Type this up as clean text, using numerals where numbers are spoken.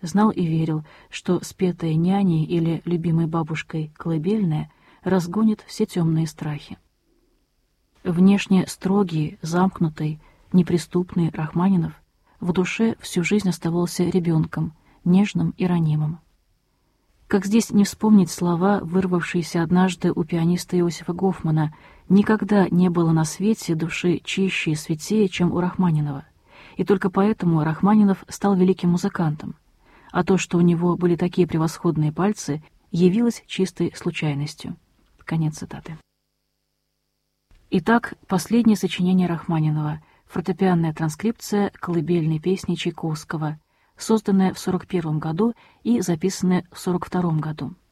знал и верил, что спетая няней или любимой бабушкой колыбельная разгонит все темные страхи. Внешне строгий, замкнутый, неприступный Рахманинов в душе всю жизнь оставался ребенком, нежным и ранимым. Как здесь не вспомнить слова, вырвавшиеся однажды у пианиста Иосифа Гофмана: «Никогда не было на свете души чище и святее, чем у Рахманинова, и только поэтому Рахманинов стал великим музыкантом, а то, что у него были такие превосходные пальцы, явилось чистой случайностью». Конец цитаты. Итак, последнее сочинение Рахманинова — фортепианная транскрипция колыбельной песни Чайковского, созданная в 1941 году и записанная в 1942 году.